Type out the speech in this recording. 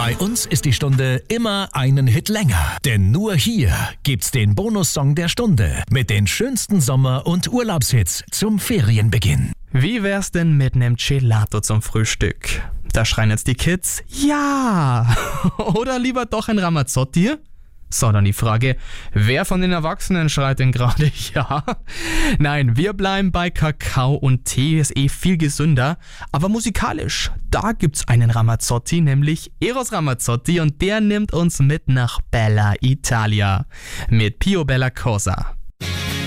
Bei uns ist die Stunde immer einen Hit länger. Denn nur hier gibt's den Bonussong der Stunde mit den schönsten Sommer- und Urlaubshits zum Ferienbeginn. Wie wär's denn mit nem Gelato zum Frühstück? Da schreien jetzt die Kids, ja! Oder lieber doch ein Ramazzotti? So, dann die Frage, wer von den Erwachsenen schreit denn gerade ja? Nein, wir bleiben bei Kakao und Tee, ist viel gesünder. Aber musikalisch, da gibt's einen Ramazzotti, nämlich Eros Ramazzotti, und der nimmt uns mit nach Bella Italia mit Pio Bella Cosa.